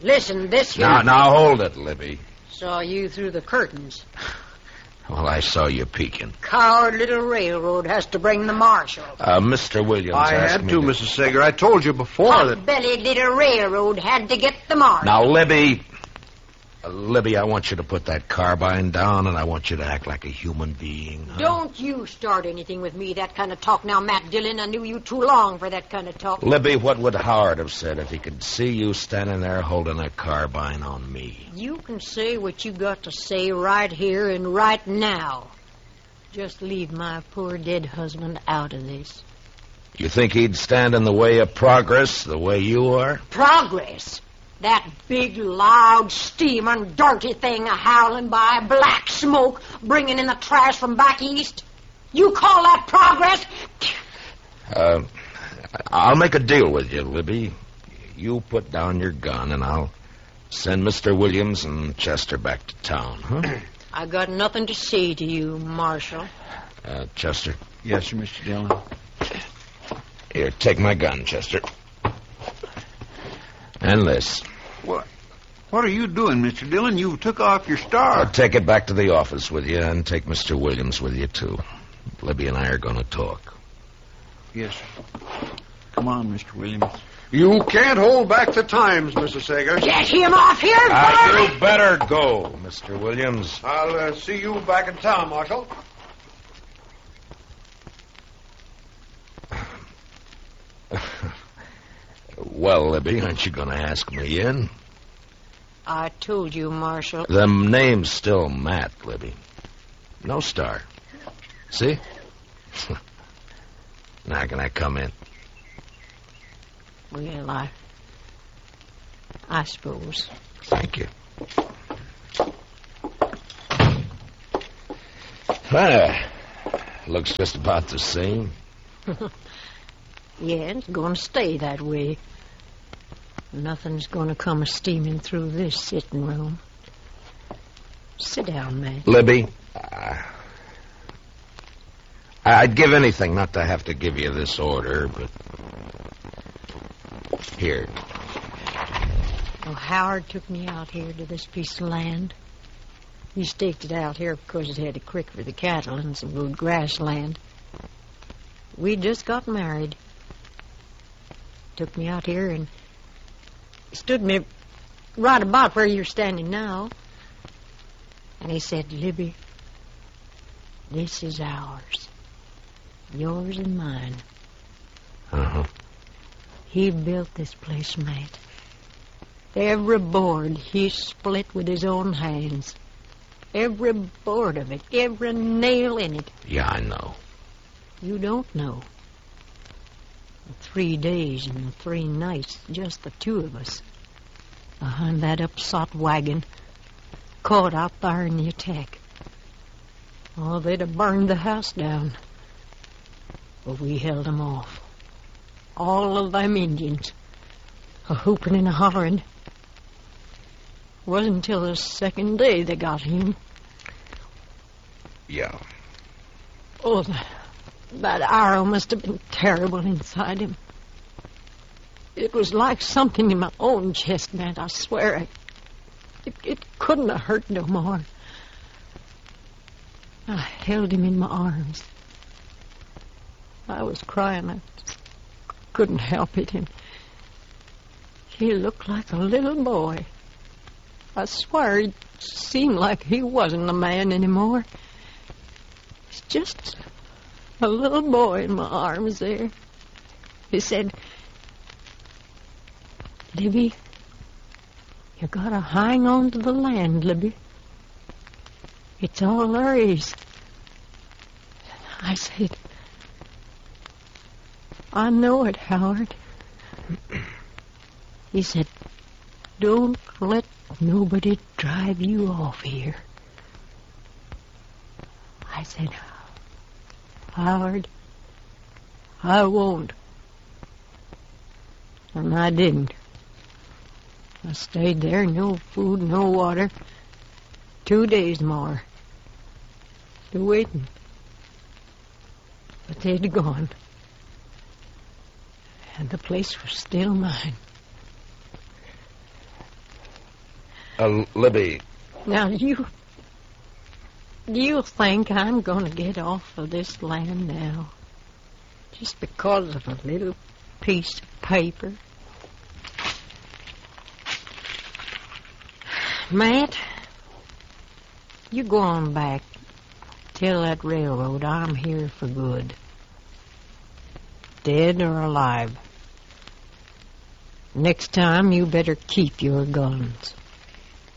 Listen, this here... Now hold it, Libby. Saw you through the curtains. Well, I saw you peeking. Coward little railroad has to bring the marshal. Mr. Williams I asked had me to, Mrs. Sager. I told you before that... Hot-bellied little railroad had to get the marshal. Now, Libby... Libby, I want you to put that carbine down, and I want you to act like a human being. Huh? Don't you start anything with me, that kind of talk. Now, Matt Dillon, I knew you too long for that kind of talk. Libby, what would Howard have said if he could see you standing there holding a carbine on me? You can say what you got to say right here and right now. Just leave my poor dead husband out of this. You think he'd stand in the way of progress the way you are? Progress? That big, loud, steaming, dirty thing a-howling by, black smoke, bringing in the trash from back east? You call that progress? I'll make a deal with you, Libby. You put down your gun, and I'll send Mr. Williams and Chester back to town, huh? I got nothing to say to you, Marshal. Chester? Yes, sir, Mr. Dillon. Here, take my gun, Chester. And this. What are you doing, Mr. Dillon? You took off your star. I'll take it back to the office with you and take Mr. Williams with you, too. Libby and I are going to talk. Yes, sir. Come on, Mr. Williams. You can't hold back the times, Mrs. Sager. Get him off here, You better go, Mr. Williams. I'll see you back in town, Marshal. Well, Libby, aren't you going to ask me in? I told you, Marshal. The name's still Matt, Libby. No star. See? Now can I come in? Well, I suppose. Thank you. Looks just about the same. Yeah, it's going to stay that way. Nothing's going to come steaming through this sitting room. Sit down, Matt. Libby, I'd give anything not to have to give you this order, but... Here. Well, Howard took me out here to this piece of land. He staked it out here because it had a creek for the cattle and some good grassland. We just got married. Took me out here and stood me right about where you're standing now. And he said, Libby, this is ours. Yours and mine. Uh-huh. He built this place, Matt. Every board he split with his own hands. Every board of it, every nail in it. Yeah, I know. You don't know. 3 days and 3 nights, just the two of us, behind that upsot wagon, caught out there in the attack. Oh, they'd have burned the house down. But we held them off. All of them Indians, a-hooping and a-hollering. Wasn't until the second day they got him. Yeah. Oh, that arrow must have been terrible inside him. It was like something in my own chest, man, I swear. It couldn't have hurt no more. I held him in my arms. I was crying. I couldn't help it. And he looked like a little boy. I swear it seemed like he wasn't a man anymore. It's just a little boy in my arms there. He said, Libby, you gotta hang on to the land, Libby. It's all there is. I said, I know it, Howard. He said, don't let nobody drive you off here. I said, Howard, I won't. And I didn't. I stayed there, no food, no water, 2 days more. Still waiting. But they'd gone. And the place was still mine. Libby, Now, do you think I'm going to get off of this land now? Just because of a little piece of paper? Matt, you go on back. Tell that railroad I'm here for good. Dead or alive. Next time, you better keep your guns.